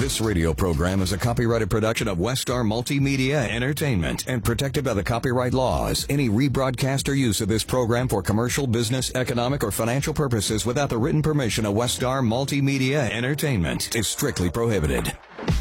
This radio program is a copyrighted production of Westar Multimedia Entertainment and protected by the copyright laws. Any rebroadcast or use of this program for commercial, business, economic, or financial purposes without the written permission of Westar Multimedia Entertainment is strictly prohibited.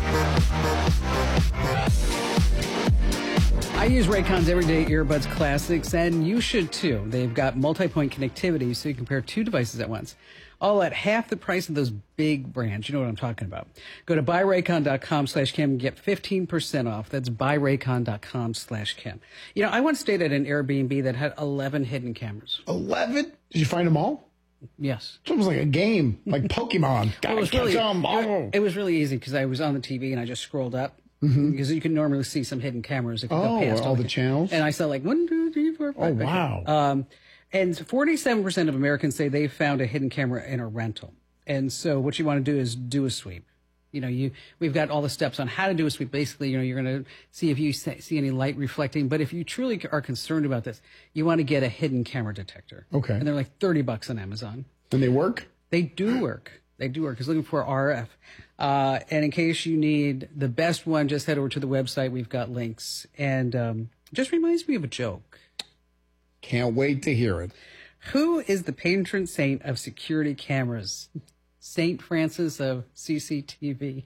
I use Raycon's Everyday Earbuds Classics, and you should too. They've got multi-point connectivity, so you can pair two devices at once, all at half the price of those big brands. You know what I'm talking about. Go to buyraycon.com/Kim and get 15% off. That's buyraycon.com/Kim. You know, I once stayed at an Airbnb that had 11 hidden cameras. 11? Did you find them all? Yes. It's almost like a game, like Pokemon. Well, it was really easy because I was on the TV and I just scrolled up. Mm-hmm. Because you can normally see some hidden cameras if you go past all the channels. And I saw like 1, 2, 3, 4, 5. Oh, wow. And 47% of Americans say they found a hidden camera in a rental. And so what you want to do is do a sweep. You know, we've got all the steps on how to do a sweep. Basically, you know, you're going to see if you see any light reflecting. But if you truly are concerned about this, you want to get a hidden camera detector. Okay. And they're like $30 on Amazon. And they work? They do work. They do work. It's looking for RF. And in case you need the best one, just head over to the website. We've got links. And just reminds me of a joke. Can't wait to hear it. Who is the patron saint of security cameras? Saint Francis of CCTV.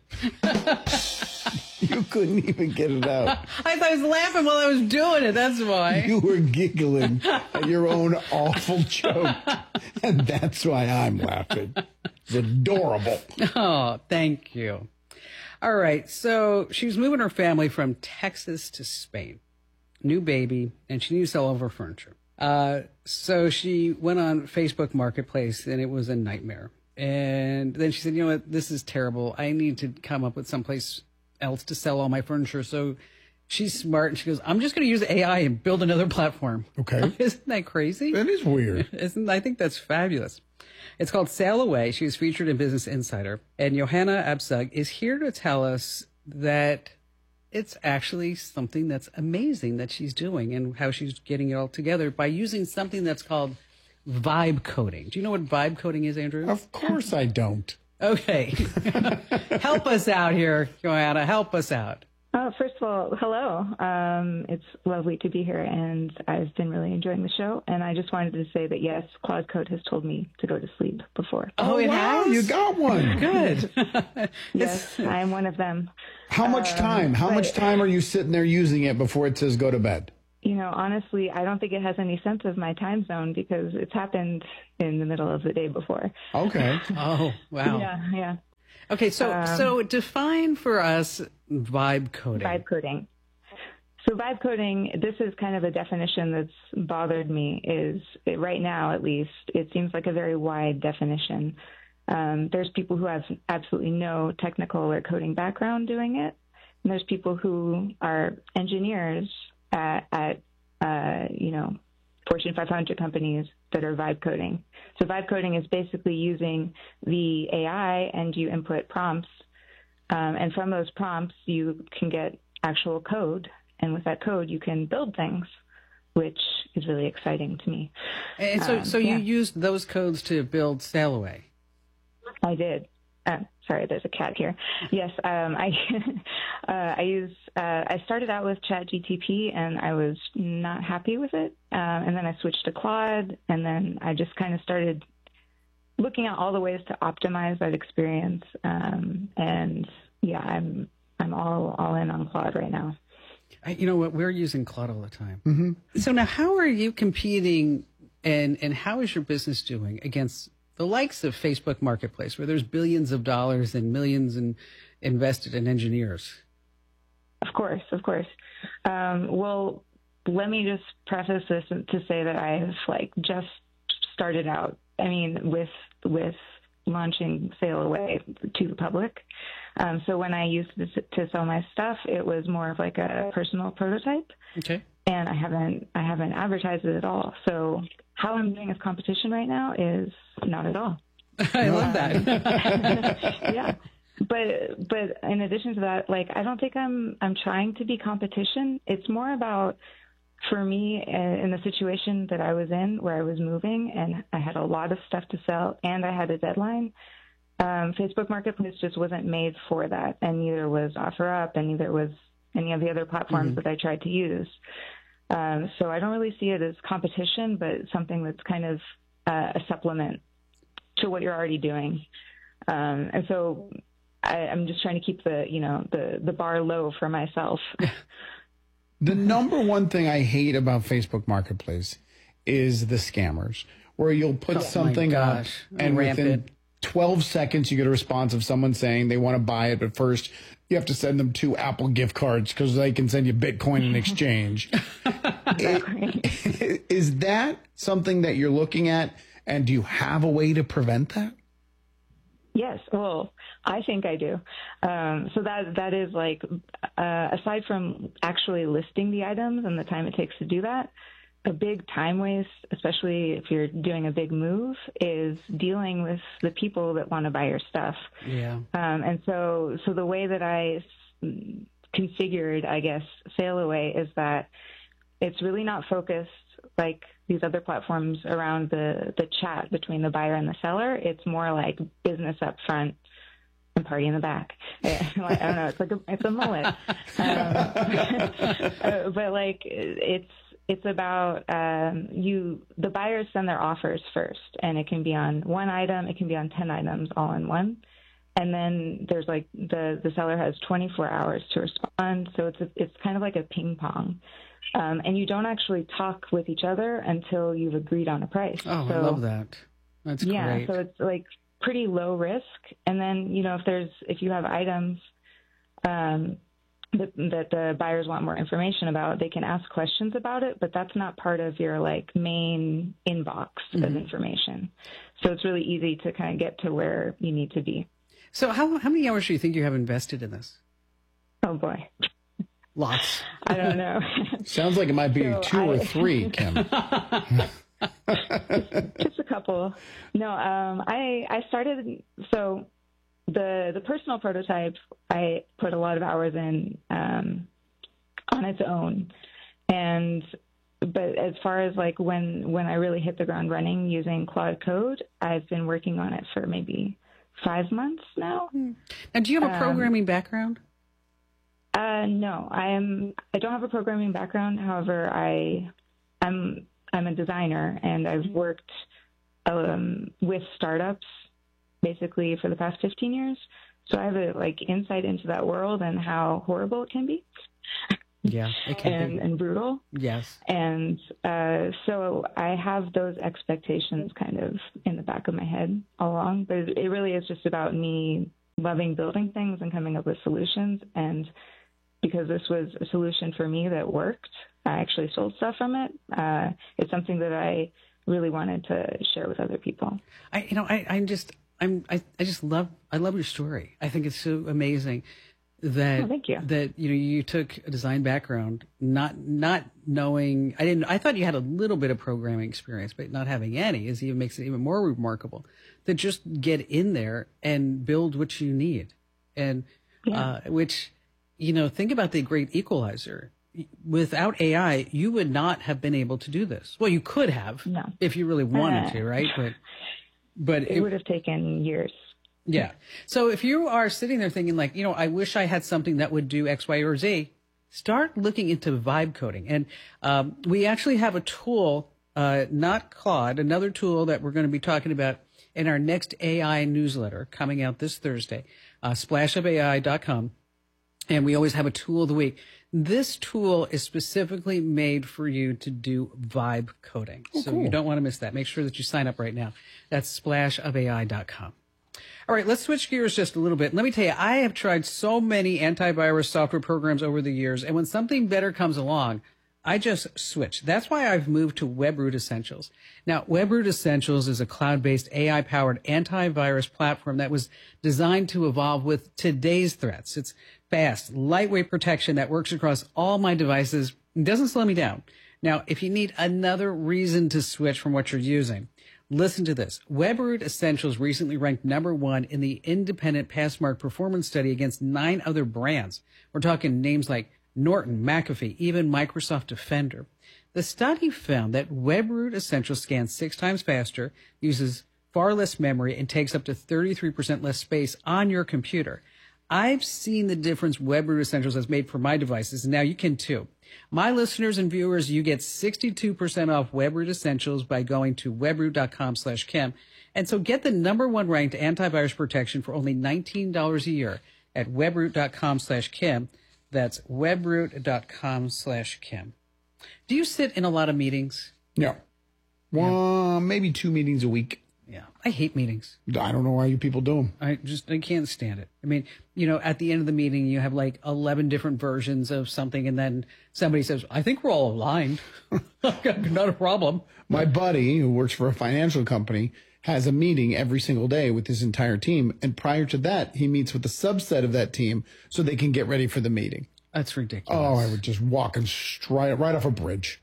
You couldn't even get it out. I was laughing while I was doing it. That's why. You were giggling at your own awful joke. And that's why I'm laughing. It's adorable. Oh, thank you. All right. So she was moving her family from Texas to Spain. New baby, and she needed to sell all of her furniture. So she went on Facebook Marketplace, and it was a nightmare. And then she said, you know what, this is terrible. I need to come up with someplace else to sell all my furniture. So she's smart, and she goes, I'm just going to use AI and build another platform. Okay. Isn't that crazy? That is weird. I think that's fabulous. It's called Sail Away. She was featured in Business Insider. And Johanna Absug is here to tell us that it's actually something that's amazing that she's doing and how she's getting it all together by using something that's called vibe coding. Do you know what vibe coding is, Andrew? Of course I don't. Okay. Help us out here, Johanna. Help us out. Oh, first of all, hello. It's lovely to be here, and I've been really enjoying the show. And I just wanted to say that, yes, Claude Code has told me to go to sleep before. Oh, it wow, has? you got one. Good. Yes, I'm one of them. How much time? How much time are you sitting there using it before it says go to bed? You know, honestly, I don't think it has any sense of my time zone because it's happened in the middle of the day before. Okay. Oh, wow. Yeah. Okay, so define for us vibe coding. Vibe coding. So vibe coding, this is kind of a definition that's bothered me, right now at least, it seems like a very wide definition. There's people who have absolutely no technical or coding background doing it. And there's people who are engineers at Fortune 500 companies that are vibe coding. So vibe coding is basically using the AI and you input prompts. And from those prompts, you can get actual code. And with that code, you can build things, which is really exciting to me. And so you used those codes to build Sail Away. I did. Sorry, there's a cat here. Yes, I started out with ChatGPT and I was not happy with it. And then I switched to Claude, and then I just kind of started looking at all the ways to optimize that experience. And yeah, I'm all in on Claude right now. You know what? We're using Claude all the time. Mm-hmm. So now how are you competing and how is your business doing against the likes of Facebook Marketplace, where there's billions of dollars and millions invested in engineers? Of course. Well, let me just preface this to say that I've just started out. I mean, with launching Sail Away to the public. So when I used this to sell my stuff, it was more of like a personal prototype. Okay. And I haven't advertised it at all. So how I'm doing as competition right now is not at all. I love that. Yeah. But in addition to that, I don't think I'm trying to be competition. It's more about, for me, in the situation that I was in where I was moving and I had a lot of stuff to sell and I had a deadline, Facebook Marketplace just wasn't made for that, and neither was OfferUp, and neither was any of the other platforms that I tried to use. So I don't really see it as competition, but something that's kind of a supplement to what you're already doing. And so I'm just trying to keep the bar low for myself. The number one thing I hate about Facebook Marketplace is the scammers, where you'll put something up and within 12 seconds you get a response of someone saying they want to buy it, but first you have to send them 2 Apple gift cards because they can send you Bitcoin in exchange. Is that something that you're looking at, and do you have a way to prevent that? Yes, well, I think I do. So that is like, aside from actually listing the items and the time it takes to do that, a big time waste, especially if you're doing a big move, is dealing with the people that want to buy your stuff. Yeah. And so the way that I configured, I guess, SailAway is that it's really not focused like these other platforms around the chat between the buyer and the seller. It's more like business up front and party in the back. I don't know. It's a mullet. But like it's about the buyers send their offers first, and it can be on 1 item, it can be on 10 items all in one. And then there's like the seller has 24 hours to respond. So it's kind of like a ping pong. And you don't actually talk with each other until you've agreed on a price. Oh, so, I love that. That's great. Yeah, so it's like pretty low risk. And then, if you have items that the buyers want more information about, they can ask questions about it, but that's not part of your like main inbox of information. So it's really easy to kind of get to where you need to be. So how many hours do you think you have invested in this? Oh boy. Lots. I don't know. Sounds like it might be 2 or 3, Kim. Just a couple. No, I started, so the personal prototype, I put a lot of hours in on its own. But as far as like when I really hit the ground running using Claude Code, I've been working on it for maybe 5 months now. And do you have a programming background? No, I don't have a programming background. However, I'm a designer, and I've worked with startups basically for the past 15 years. So I have a insight into that world and how horrible it can be. Yeah, it can be. And brutal. Yes. And so I have those expectations kind of in the back of my head all along. But it really is just about me loving building things and coming up with solutions. And because this was a solution for me that worked, I actually sold stuff from it. It's something that I really wanted to share with other people. I love your story. I think it's so amazing that thank you. That you took a design background, not knowing. I thought you had a little bit of programming experience, but not having any makes it even more remarkable. To just get in there and build what you need, and think about the great equalizer. Without AI, you would not have been able to do this. Well, you could have if you really wanted to, right? But it would have taken years. Yeah. So if you are sitting there thinking I wish I had something that would do X, Y, or Z, start looking into vibe coding. And we actually have a tool, not Claude, another tool that we're going to be talking about in our next AI newsletter coming out this Thursday, splashupai.com. And we always have a tool of the week. This tool is specifically made for you to do vibe coding. So cool. You don't want to miss that. Make sure that you sign up right now. That's splashupai.com. All right, let's switch gears just a little bit. Let me tell you, I have tried so many antivirus software programs over the years, and when something better comes along, I just switch. That's why I've moved to WebRoot Essentials. Now, WebRoot Essentials is a cloud-based AI-powered antivirus platform that was designed to evolve with today's threats. It's fast, lightweight protection that works across all my devices and doesn't slow me down. Now, if you need another reason to switch from what you're using, listen to this. WebRoot Essentials recently ranked #1 in the independent Passmark performance study against 9 other brands. We're talking names like Norton, McAfee, even Microsoft Defender. The study found that WebRoot Essentials scans 6 times faster, uses far less memory, and takes up to 33% less space on your computer. I've seen the difference WebRoot Essentials has made for my devices, and now you can too. My listeners and viewers, you get 62% off WebRoot Essentials by going to webroot.com/Kim. And so get the #1 ranked antivirus protection for only $19 a year at webroot.com/Kim. That's webroot.com/Kim. Do you sit in a lot of meetings? No. Well, maybe 2 meetings a week. Yeah. I hate meetings. I don't know why you people do them. I can't stand it. I mean, at the end of the meeting, you have like 11 different versions of something, and then somebody says, I think we're all aligned. Not a problem. My buddy, who works for a financial company, has a meeting every single day with his entire team. And prior to that, he meets with a subset of that team so they can get ready for the meeting. That's ridiculous. Oh, I would just walk and right off a bridge.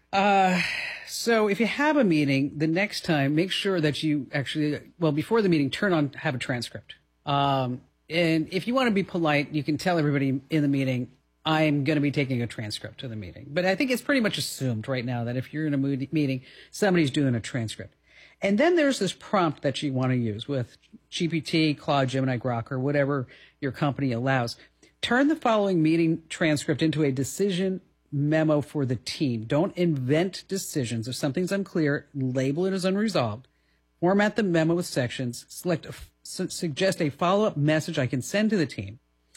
So if you have a meeting, the next time, make sure that you before the meeting, have a transcript. And if you want to be polite, you can tell everybody in the meeting, I'm going to be taking a transcript to the meeting. But I think it's pretty much assumed right now that if you're in a meeting, somebody's doing a transcript. And then there's this prompt that you want to use with GPT, Claude, Gemini, Grok, or whatever your company allows. Turn the following meeting transcript into a decision memo for the team. Don't invent decisions. If something's unclear, label it as unresolved. Format the memo with sections. Suggest a follow-up message I can send to the team.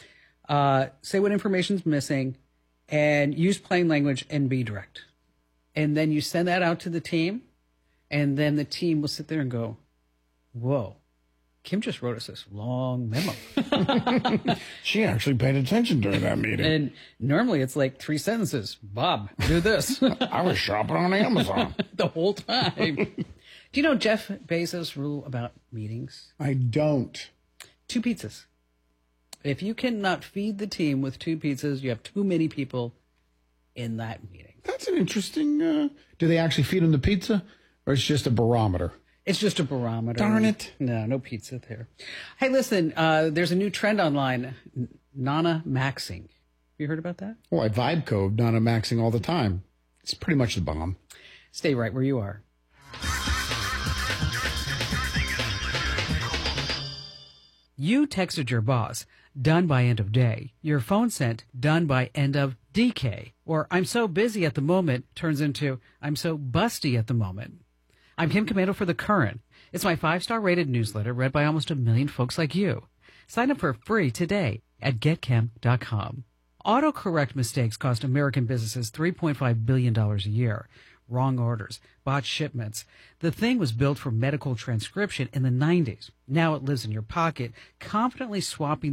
Say what information's missing, and use plain language and be direct. And then you send that out to the team, and then the team will sit there and go, whoa, Kim just wrote us this long memo. She actually paid attention during that meeting. And normally it's like 3 sentences. Bob, do this. I was shopping on Amazon. The whole time. Do you know Jeff Bezos' rule about meetings? I don't. 2 pizzas. If you cannot feed the team with 2 pizzas, you have too many people in that meeting. That's an interesting... do they actually feed them the pizza? Or it's just a barometer? It's just a barometer. Darn it. No pizza there. Hey, listen, there's a new trend online, Nana Maxing. You heard about that? Well, I vibe code Nana Maxing all the time. It's pretty much the bomb. Stay right where you are. You texted your boss, done by end of day. Your phone sent, done by end of DK. Or I'm so busy at the moment turns into I'm so busty at the moment. I'm Kim Komando for The Current. It's my 5-star rated newsletter read by almost 1 million folks like you. Sign up for free today at getkim.com. Autocorrect mistakes cost American businesses $3.5 billion a year. Wrong orders, botched shipments. The thing was built for medical transcription in the 90s. Now it lives in your pocket, confidently swapping